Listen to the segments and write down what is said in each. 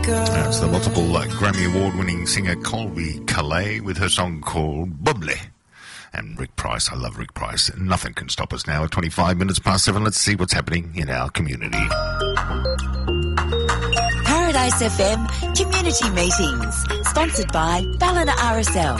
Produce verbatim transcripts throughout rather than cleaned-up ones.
That's the multiple uh, Grammy Award-winning singer Colby Calais with her song called Bubbly. And Rick Price, I love Rick Price. Nothing can stop us now at twenty-five minutes past seven. Let's see what's happening in our community. Paradise F M Community Meetings, sponsored by Ballina R S L.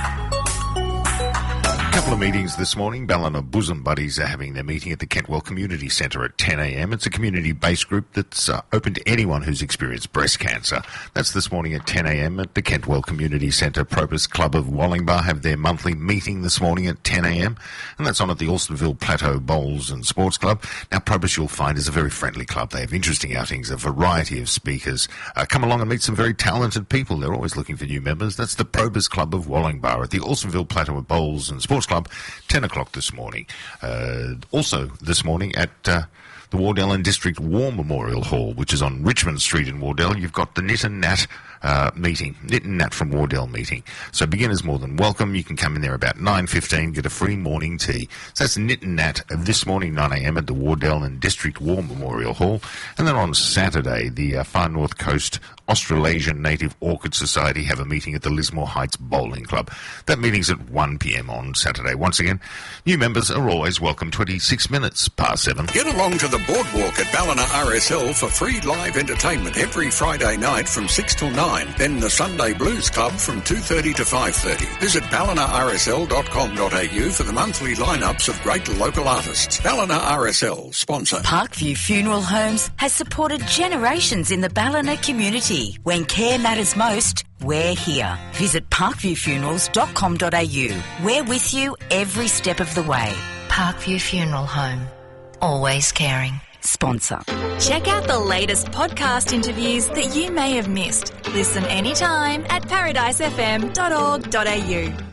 A couple of meetings this morning. Ballina Bosom Buddies are having their meeting at the Kentwell Community Centre at ten a m. It's a community-based group that's uh, open to anyone who's experienced breast cancer. That's this morning at ten a m at the Kentwell Community Centre. Probus Club of Wollongbar have their monthly meeting this morning at ten a m, and that's on at the Alstonville Plateau Bowls and Sports Club. Now, Probus, you'll find, is a very friendly club. They have interesting outings, a variety of speakers. Uh, come along and meet some very talented people. They're always looking for new members. That's the Probus Club of Wollongbar at the Alstonville Plateau Bowls and Sports Club, ten o'clock this morning. Uh, also this morning at uh, the Wardell and District War Memorial Hall, which is on Richmond Street in Wardell, you've got the Knit and Nat uh, meeting, Knit and Nat from Wardell meeting. So beginners more than welcome. You can come in there about nine fifteen, get a free morning tea. So that's Knit and Nat this morning, nine a m at the Wardell and District War Memorial Hall. And then on Saturday, the uh, Far North Coast Australasian Native Orchid Society have a meeting at the Lismore Heights Bowling Club. That meeting's at one p m on Saturday. Once again, new members are always welcome, twenty-six minutes past seven. Get along to the boardwalk at Ballina R S L for free live entertainment every Friday night from six till nine. Then the Sunday Blues Club from two thirty to five thirty. Visit ballina r s l dot com dot a u for the monthly lineups of great local artists. Ballina R S L, sponsor. Parkview Funeral Homes has supported generations in the Ballina community. When care matters most, we're here. Visit parkview funerals dot com dot a u. We're with you every step of the way. Parkview Funeral Home. Always caring. Sponsor. Check out the latest podcast interviews that you may have missed. Listen anytime at paradise f m dot org dot a u.